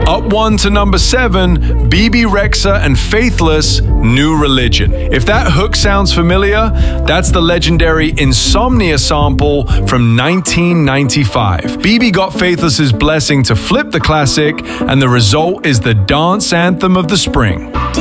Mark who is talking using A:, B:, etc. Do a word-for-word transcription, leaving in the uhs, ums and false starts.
A: Up one to number seven, Bebe Rexha and Faithless, New Religion. If that hook sounds familiar, that's the legendary Insomnia sample from nineteen ninety-five. Bebe got Faithless's blessing to flip the classic, and the result is the dance anthem of the spring.